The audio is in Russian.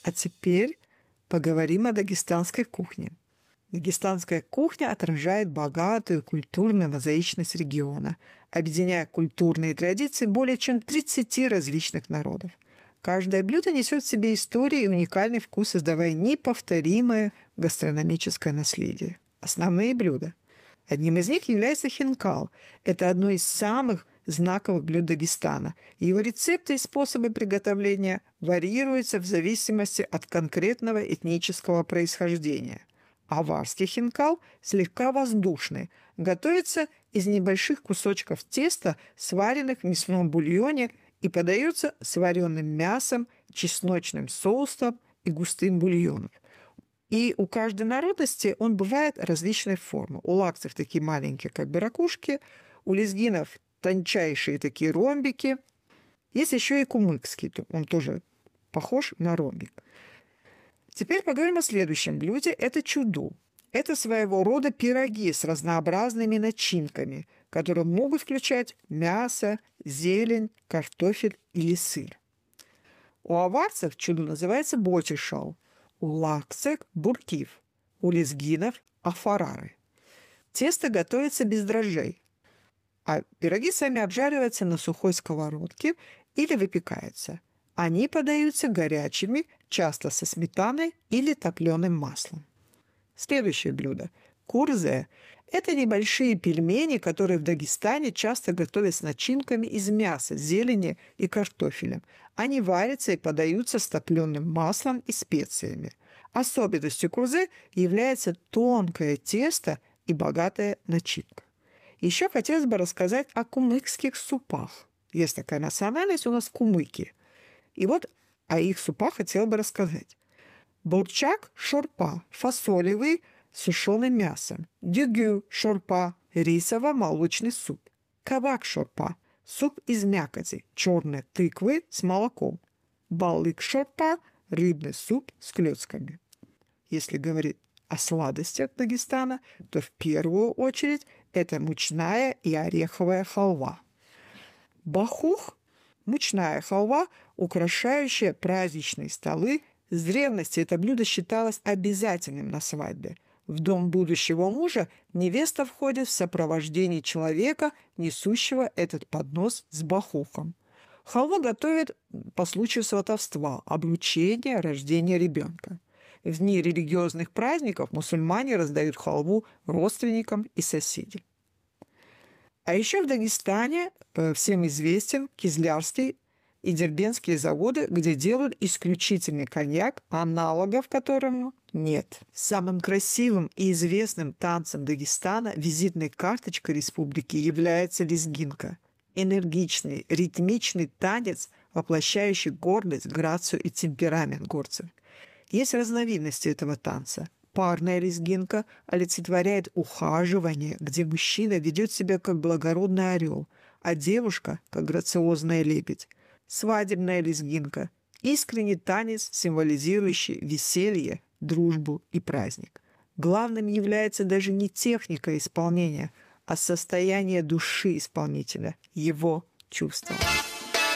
А теперь поговорим о дагестанской кухне. Дагестанская кухня отражает богатую культурную мозаичность региона, объединяя культурные традиции более чем 30 различных народов. Каждое блюдо несет в себе историю и уникальный вкус, создавая неповторимое гастрономическое наследие. Основные блюда. Одним из них является хинкал. Это одно из самых знаковых блюд Дагестана. Его рецепты и способы приготовления варьируются в зависимости от конкретного этнического происхождения. Аварский хинкал слегка воздушный. Готовится из небольших кусочков теста, сваренных в мясном бульоне, и подается с вареным мясом, чесночным соусом и густым бульоном. И у каждой народности он бывает различной формы. У лакцев такие маленькие, как бы ракушки, у лезгинов тончайшие такие ромбики. Есть еще и кумыкский, он тоже похож на ромбик. Теперь поговорим о следующем блюде. Это чуду. Это своего рода пироги с разнообразными начинками, которые могут включать мясо, зелень, картофель или сыр. У аварцев чуду называется ботишал, у лакцев – буркив, у лезгинов – афарары. Тесто готовится без дрожжей, а пироги сами обжариваются на сухой сковородке или выпекаются. Они подаются горячими, часто со сметаной или топленым маслом. Следующее блюдо – курзе. Это небольшие пельмени, которые в Дагестане часто готовят с начинками из мяса, зелени и картофеля. Они варятся и подаются с топленым маслом и специями. Особенностью курзе является тонкое тесто и богатая начинка. Еще хотелось бы рассказать о кумыкских супах. Есть такая национальность у нас кумыки. И вот о их супах хотела бы рассказать. Бурчак – шорпа, фасолевый с сушеным мясом. Дюгю – шорпа, рисово-молочный суп. Кабак – шорпа, суп из мякоти, черной тыквы с молоком. Балык – шорпа, рыбный суп с клетками. Если говорить о сладостях Дагестана, то в первую очередь это мучная и ореховая халва. Бахух – мучная халва, украшающая праздничные столы. С древности это блюдо считалось обязательным на свадьбе. В дом будущего мужа невеста входит в сопровождении человека, несущего этот поднос с бахухом. Халву готовят по случаю сватовства, обручения, рождения ребенка. В дни религиозных праздников мусульмане раздают халву родственникам и соседям. А еще в Дагестане всем известен Кизлярский и Дербентские заводы, где делают исключительный коньяк, аналогов которому нет. Самым красивым и известным танцем Дагестана, визитной карточкой республики, является лезгинка. Энергичный, ритмичный танец, воплощающий гордость, грацию и темперамент горцев. Есть разновидности этого танца. Парная лезгинка олицетворяет ухаживание, где мужчина ведет себя как благородный орел, а девушка – как грациозная лебедь. Свадебная лезгинка – искренний танец, символизирующий веселье, дружбу и праздник. Главным является даже не техника исполнения, а состояние души исполнителя, его чувства.